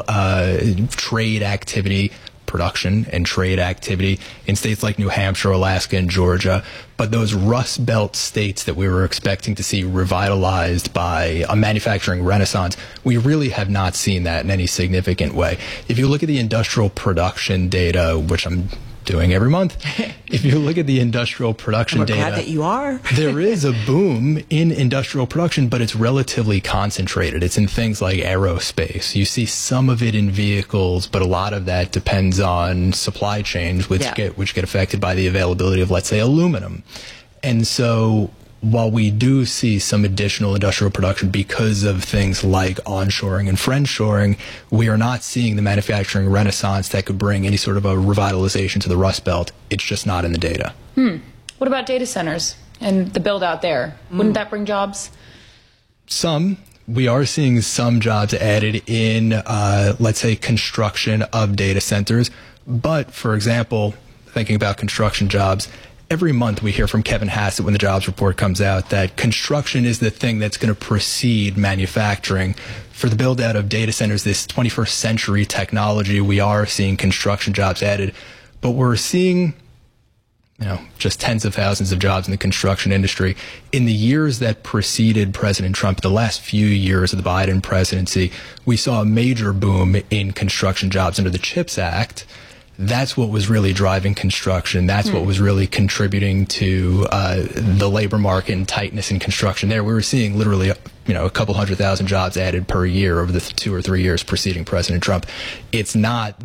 trade activity, production and trade activity in states like New Hampshire, Alaska, and Georgia. But those Rust Belt states that we were expecting to see revitalized by a manufacturing renaissance, we really have not seen that in any significant way. If you look at the industrial production data, which I'm doing every month, if you look at the industrial production data, glad that you are. There is a boom in industrial production, but it's relatively concentrated. It's in things like aerospace. You see some of it in vehicles, but a lot of that depends on supply chains, which get affected by the availability of, let's say, aluminum. And so while we do see some additional industrial production because of things like onshoring and friendshoring, we are not seeing the manufacturing renaissance that could bring any sort of a revitalization to the Rust Belt. It's just not in the data. What about data centers and the build out there? Wouldn't that bring jobs? Some. We are seeing some jobs added in, let's say, construction of data centers. But, for example, thinking about construction jobs, every month we hear from Kevin Hassett when the jobs report comes out that construction is the thing that's going to precede manufacturing. For the build out of data centers, this 21st century technology, we are seeing construction jobs added, but we're seeing just tens of thousands of jobs in the construction industry. In the years that preceded President Trump, the last few years of the Biden presidency, we saw a major boom in construction jobs under the CHIPS Act. That's what was really driving construction. That's what was really contributing to the labor market and tightness in construction there. We were seeing literally a couple 100,000 jobs added per year over the 2 or 3 years preceding President Trump. It's not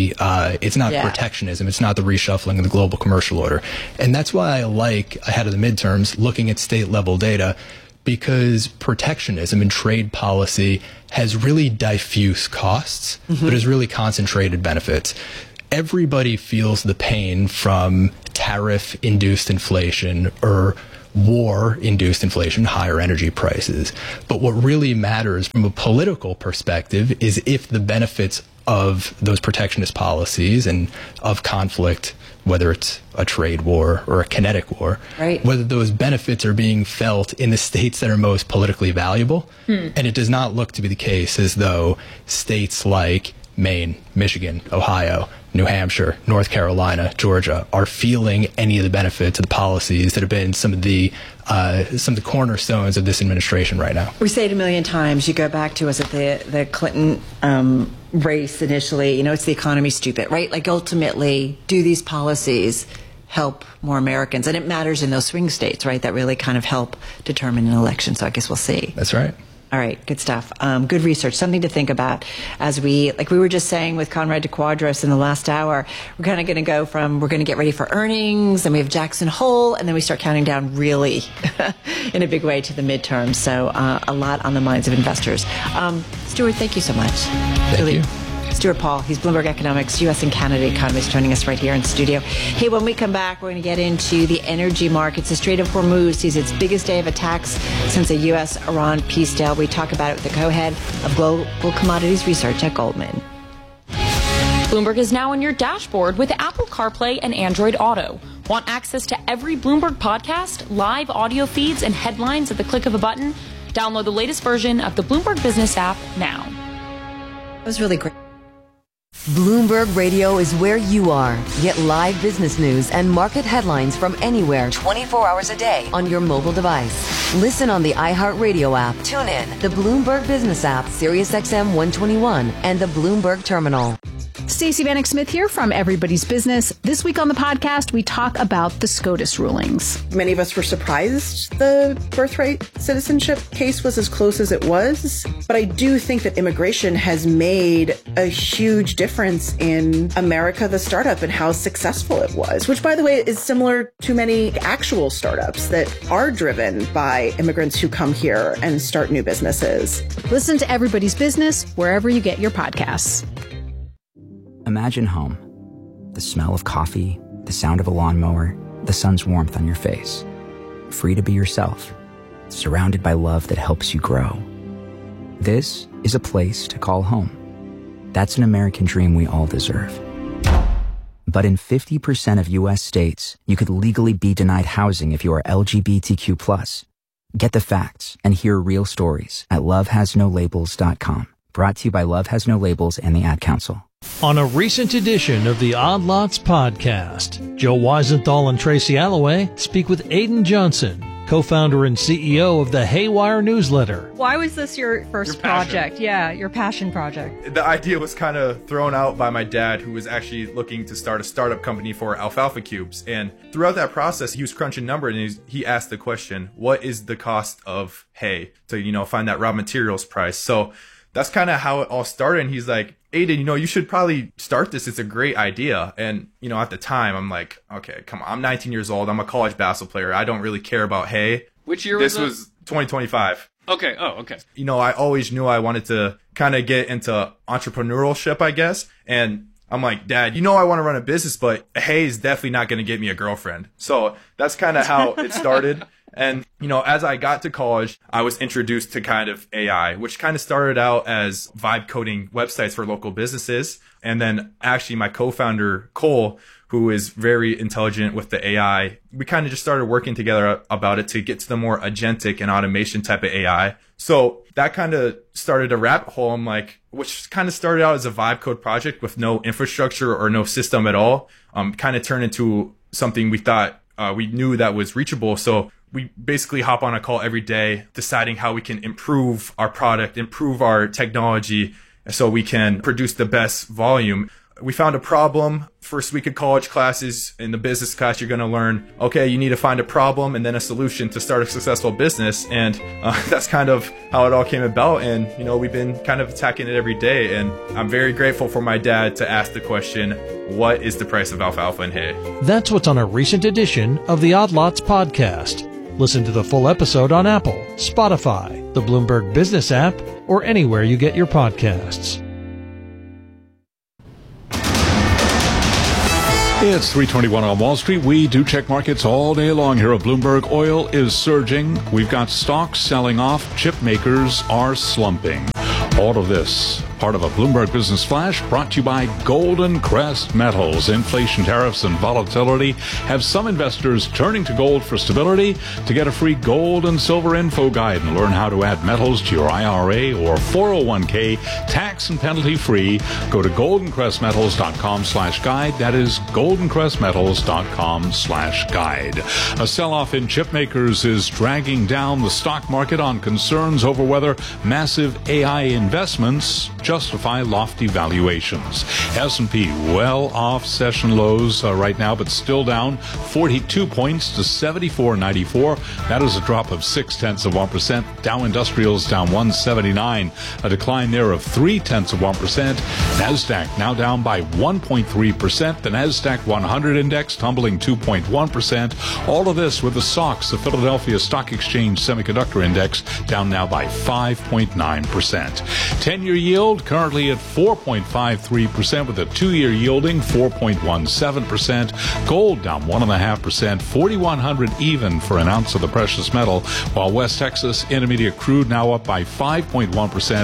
protectionism. It's not the reshuffling of the global commercial order. And that's why I like, ahead of the midterms, looking at state level data, because protectionism and trade policy has really diffuse costs, but has really concentrated benefits. Everybody feels the pain from tariff-induced inflation or war-induced inflation, higher energy prices. But what really matters from a political perspective is if the benefits of those protectionist policies and of conflict, whether it's a trade war or a kinetic war, whether those benefits are being felt in the states that are most politically valuable. And it does not look to be the case as though states like Maine, Michigan, Ohio, New Hampshire, North Carolina, Georgia are feeling any of the benefits of the policies that have been some of the cornerstones of this administration right now. We say it a million times. You go back to, was it the Clinton race initially? It's the economy, stupid, right? Like, ultimately, do these policies help more Americans? And it matters in those swing states, right? That really kind of help determine an election. So I guess we'll see. That's right. All right, good stuff. Good research, something to think about as we were just saying with Conrad DeQuadros in the last hour, we're kind of going to go from, we're going to get ready for earnings, and we have Jackson Hole, and then we start counting down really in a big way to the midterms. So a lot on the minds of investors. Stuart, thank you so much. Thank you. Stuart Paul, he's Bloomberg Economics U.S. and Canada economist, joining us right here in studio. Hey, when we come back, we're going to get into the energy markets. The Strait of Hormuz sees its biggest day of attacks since the U.S.-Iran peace deal. We talk about it with the co-head of Global Commodities Research at Goldman. Bloomberg is now on your dashboard with Apple CarPlay and Android Auto. Want access to every Bloomberg podcast, live audio feeds, and headlines at the click of a button? Download the latest version of the Bloomberg Business app now. That was really great. Bloomberg Radio is where you are. Get live business news and market headlines from anywhere 24 hours a day on your mobile device. Listen on the iHeartRadio app. Tune in the Bloomberg Business app, SiriusXM 121, and the Bloomberg Terminal. Stacey Vanek Smith here from Everybody's Business. This week on the podcast, we talk about the SCOTUS rulings. Many of us were surprised the birthright citizenship case was as close as it was. But I do think that immigration has made a huge difference in America, the startup, and how successful it was, which, by the way, is similar to many actual startups that are driven by immigrants who come here and start new businesses. Listen to Everybody's Business wherever you get your podcasts. Imagine home. The smell of coffee, the sound of a lawnmower, the sun's warmth on your face. Free to be yourself, surrounded by love that helps you grow. This is a place to call home. That's an American dream we all deserve. But in 50% of U.S. states, you could legally be denied housing if you are LGBTQ+. Get the facts and hear real stories at lovehasnolabels.com. Brought to you by Love Has No Labels and the Ad Council. On a recent edition of the Odd Lots podcast, Joe Weisenthal and Tracy Alloway speak with Aidan Johnson, co-founder and CEO of the Haywire newsletter. Why was this your first project? Yeah, your passion project. The idea was kind of thrown out by my dad, who was actually looking to start a startup company for alfalfa cubes. And throughout that process, he was crunching numbers, and he asked the question, what is the cost of hay to, find that raw materials price? So that's kind of how it all started. And he's like, Aidan, you should probably start this. It's a great idea. And, at the time, I'm like, okay, come on. I'm 19 years old. I'm a college basketball player. I don't really care about hay. Which year was this? 2025. Okay. Oh, okay. I always knew I wanted to kind of get into entrepreneurship, I guess. And I'm like, Dad, I want to run a business, but hay is definitely not going to get me a girlfriend. So that's kind of how it started. And, as I got to college, I was introduced to kind of AI, which kind of started out as vibe coding websites for local businesses. And then actually my co-founder, Cole, who is very intelligent with the AI, we kind of just started working together about it to get to the more agentic and automation type of AI. So that kind of started a rabbit hole. I'm like, which kind of started out as a vibe code project with no infrastructure or no system at all, kind of turned into something we thought we knew that was reachable. So we basically hop on a call every day, deciding how we can improve our product, improve our technology, so we can produce the best volume. We found a problem. First week of college classes, in the business class, you're going to learn, okay, you need to find a problem and then a solution to start a successful business. And that's kind of how it all came about. And, we've been kind of attacking it every day. And I'm very grateful for my dad to ask the question, what is the price of alfalfa and hay? That's what's on a recent edition of the Odd Lots podcast. Listen to the full episode on Apple, Spotify, the Bloomberg Business app, or anywhere you get your podcasts. It's 3:21 on Wall Street. We do check markets all day long here at Bloomberg. Oil is surging. We've got stocks selling off. Chip makers are slumping. All of this, part of a Bloomberg Business Flash brought to you by Golden Crest Metals. Inflation, tariffs, and volatility have some investors turning to gold for stability. To get a free gold and silver info guide and learn how to add metals to your IRA or 401k tax and penalty free, go to goldencrestmetals.com/guide. That is goldencrestmetals.com/guide. A sell-off in chip makers is dragging down the stock market on concerns over whether massive AI investments justify lofty valuations. S&P well off session lows right now, but still down 42 points to 74.94. That is a drop of 0.6%. Dow Industrials down 179, a decline there of 0.3%. Nasdaq now down by 1.3%. The Nasdaq 100 index tumbling 2.1%. All of this with the SOX, the Philadelphia Stock Exchange Semiconductor Index, down now by 5.9%. 10-year yield currently at 4.53%, with a 2-year yielding 4.17%. Gold down 1.5%, 4,100 even for an ounce of the precious metal, while West Texas Intermediate crude now up by 5.1%,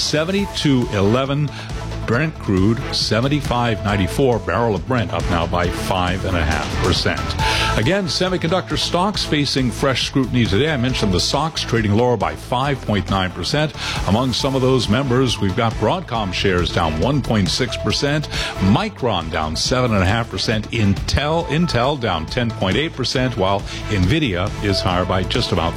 72.11. Brent crude, 75.94. Barrel of Brent up now by 5.5%. Again, semiconductor stocks facing fresh scrutiny today. I mentioned the SOX trading lower by 5.9%. Among some of those members, we've got Broadcom shares down 1.6%. Micron down 7.5%. Intel down 10.8%, while Nvidia is higher by just about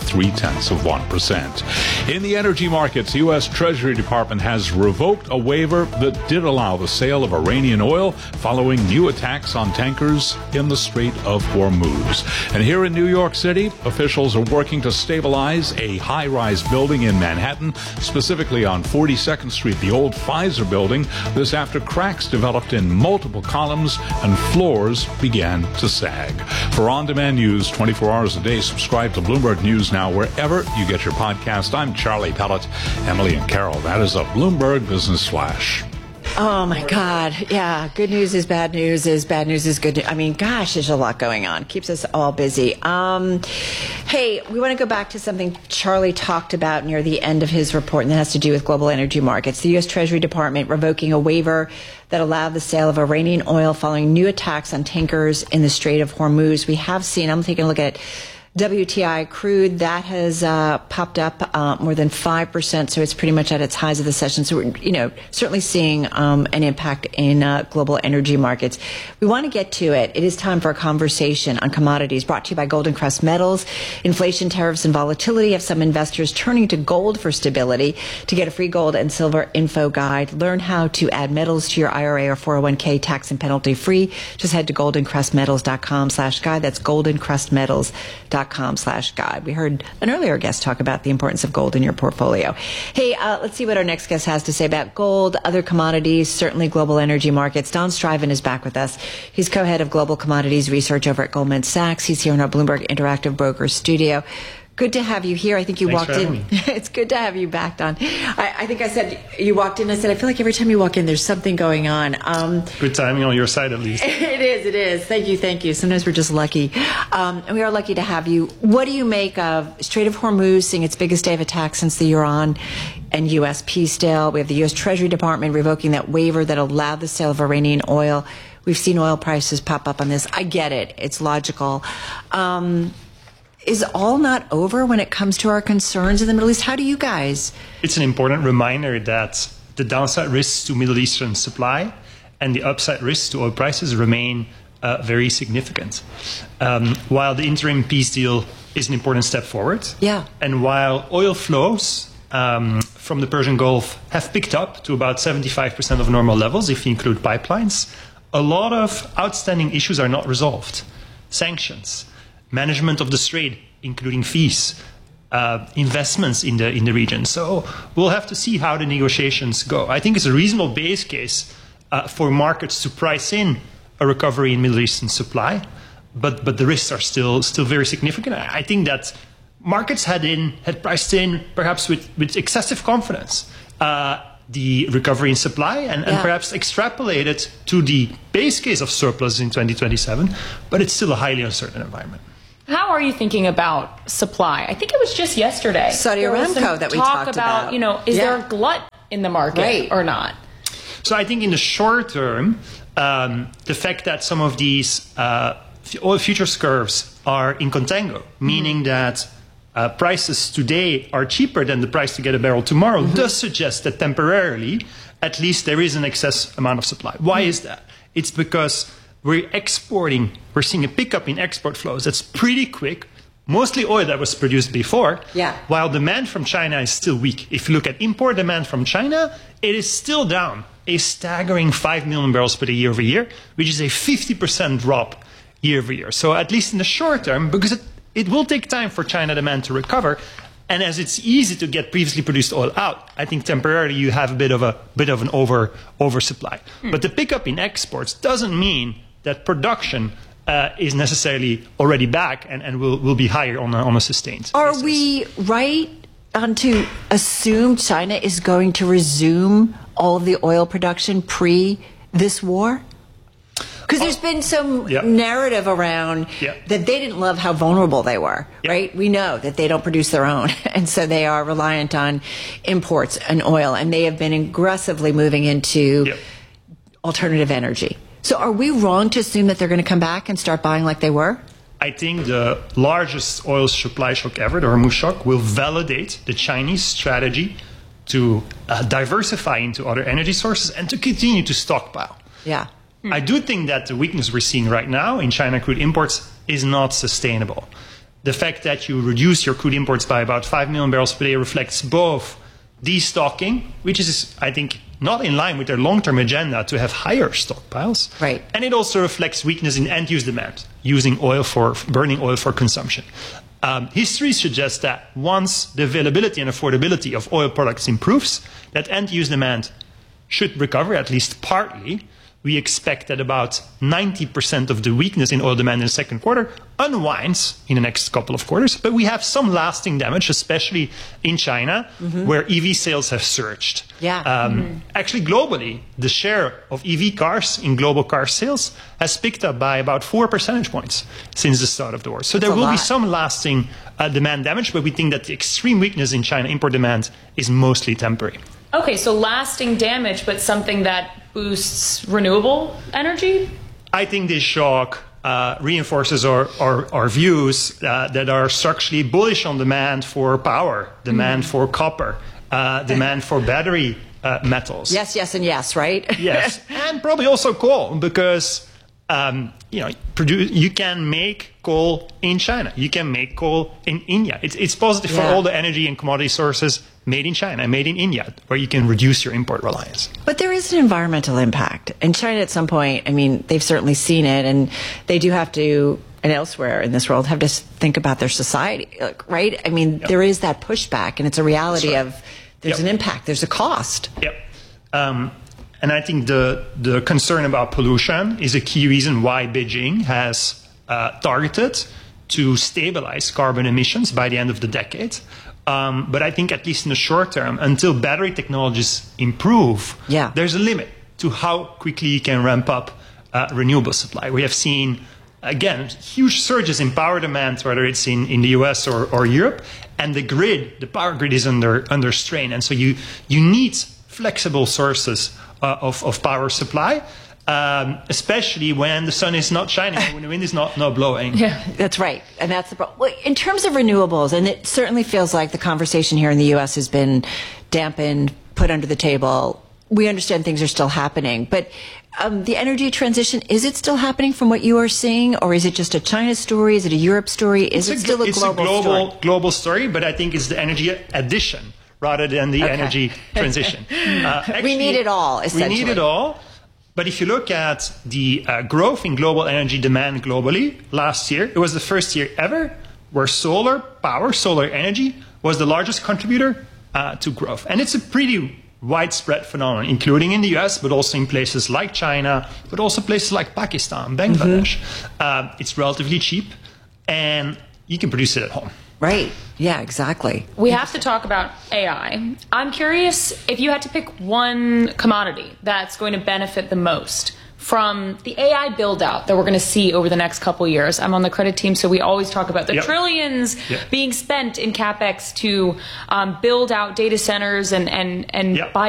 0.3%. In the energy markets, the U.S. Treasury Department has revoked a waiver that did allow the sale of Iranian oil following new attacks on tankers in the Strait of Hormuz. And here in New York City, officials are working to stabilize a high-rise building in Manhattan, specifically on 42nd Street, the old Pfizer building. This after cracks developed in multiple columns and floors began to sag. For on-demand news 24 hours a day, subscribe to Bloomberg News Now wherever you get your podcast. I'm Charlie Pellet. Emily and Carol, that is a Bloomberg Business Flash. Oh, my God. Yeah. Good news is bad news is bad news is good news. I mean, gosh, there's a lot going on. Keeps us all busy. Hey, we want to go back to something Charlie talked about near the end of his report, and that has to do with global energy markets. The U.S. Treasury Department revoking a waiver that allowed the sale of Iranian oil following new attacks on tankers in the Strait of Hormuz. We have seen, I'm taking a look at WTI crude, that has popped up more than 5%, so it's pretty much at its highs of the session. So we're, certainly seeing an impact in global energy markets. We want to get to it. It is time for a conversation on commodities, brought to you by Golden Crest Metals. Inflation, tariffs, and volatility have some investors turning to gold for stability. To get a free gold and silver info guide, learn how to add metals to your IRA or 401k tax and penalty free. Just head to goldencrestmetals.com/guide. That's goldencrestmetals.com/guide. We heard an earlier guest talk about the importance of gold in your portfolio. Hey, let's see what our next guest has to say about gold, other commodities, certainly global energy markets. Don Striven is back with us. He's co-head of global commodities research over at Goldman Sachs. He's here in our Bloomberg Interactive Brokers studio. Good to have you here. I think you Thanks walked in. It's good to have you back, Don. I think I said you walked in. I said I feel like every time you walk in, there's something going on. Good timing on your side, at least. It is. Thank you. Sometimes we're just lucky, and we are lucky to have you. What do you make of Strait of Hormuz seeing its biggest day of attack since the Iran and U.S. peace deal? We have the U.S. Treasury Department revoking that waiver that allowed the sale of Iranian oil. We've seen oil prices pop up on this. I get it. It's logical. Is all not over when it comes to our concerns in the Middle East? How do you guys? It's an important reminder that the downside risks to Middle Eastern supply and the upside risks to oil prices remain very significant. While the interim peace deal is an important step forward, and while oil flows from the Persian Gulf have picked up to about 75% of normal levels, if you include pipelines, a lot of outstanding issues are not resolved. Sanctions, management of the strait, including fees, investments in the region. So we'll have to see how the negotiations go. I think it's a reasonable base case for markets to price in a recovery in Middle Eastern supply, but the risks are still very significant. I think that markets had priced in perhaps with excessive confidence the recovery in supply and perhaps extrapolated to the base case of surplus in 2027, but it's still a highly uncertain environment. How are you thinking about supply? I think it was just yesterday. Saudi Aramco that we talked about. Is there a glut in the market or not? So I think in the short term, the fact that some of these oil futures curves are in contango, meaning that prices today are cheaper than the price to get a barrel tomorrow, does suggest that temporarily, at least there is an excess amount of supply. Why is that? It's because we're seeing a pickup in export flows that's pretty quick, mostly oil that was produced before, while demand from China is still weak. If you look at import demand from China, it is still down a staggering 5 million barrels per day year over year, which is a 50% drop year over year. So at least in the short term, because it will take time for China demand to recover, and as it's easy to get previously produced oil out, I think temporarily you have a bit of an oversupply. But the pickup in exports doesn't mean that production is necessarily already back and will be higher on a sustained basis. Are we right on to assume China is going to resume all of the oil production pre this war? Because there's been some narrative around that they didn't love how vulnerable they were, right? We know that they don't produce their own, and so they are reliant on imports and oil, and they have been aggressively moving into alternative energy. So are we wrong to assume that they're going to come back and start buying like they were? I think the largest oil supply shock ever, the Hormuz shock, will validate the Chinese strategy to diversify into other energy sources and to continue to stockpile. I do think that the weakness we're seeing right now in China crude imports is not sustainable. The fact that you reduce your crude imports by about 5 million barrels per day reflects both destocking, which is, I think, not in line with their long-term agenda to have higher stockpiles. And it also reflects weakness in end-use demand, burning oil for consumption. History suggests that once the availability and affordability of oil products improves, that end-use demand should recover, at least partly. We expect that about 90% of the weakness in oil demand in the second quarter unwinds in the next couple of quarters. But we have some lasting damage, especially in China, where EV sales have surged. Actually, globally, the share of EV cars in global car sales has picked up by about 4 percentage points since the start of the war. So there will be some lasting demand damage, but we think that the extreme weakness in China import demand is mostly temporary. Okay, so lasting damage, but something that boosts renewable energy? I think this shock reinforces our views that are structurally bullish on demand for power, demand for copper, demand for battery metals. Yes, and yes, right? Yes, and probably also coal, because you can make coal in China. You can make coal in India. It's positive for all the energy and commodity sources made in China, made in India, where you can reduce your import reliance. But there is an environmental impact. And China at some point, I mean, they've certainly seen it, and they do have to, and elsewhere in this world, have to think about their society, right? I mean, there is that pushback, and it's a reality of there's an impact, there's a cost. And I think the concern about pollution is a key reason why Beijing has targeted to stabilize carbon emissions by the end of the decade. But I think at least in the short term, until battery technologies improve, there's a limit to how quickly you can ramp up renewable supply. We have seen, again, huge surges in power demand, whether it's in the US or Europe, and the power grid is under strain. And so you need flexible sources of power supply, especially when the sun is not shining, when the wind is not blowing. Yeah, that's right. And that's the problem. Well, in terms of renewables, and it certainly feels like the conversation here in the U.S. has been dampened, put under the table. We understand things are still happening, but the energy transition, is it still happening from what you are seeing, or is it just a China story? Is it a Europe story? Is it still a global story? It's a global story, but I think it's the energy addition rather than the energy transition. Actually, we need it all, essentially. We need it all. But if you look at the growth in global energy demand globally last year, it was the first year ever where solar energy was the largest contributor to growth. And it's a pretty widespread phenomenon, including in the US, but also in places like China, but also places like Pakistan, Bangladesh. It's relatively cheap, and you can produce it at home. Right. Yeah, exactly. We have to talk about AI. I'm curious if you had to pick one commodity that's going to benefit the most from the AI build-out that we're going to see over the next couple of years. I'm on the credit team, so we always talk about the trillions being spent in CapEx to build out data centers and buy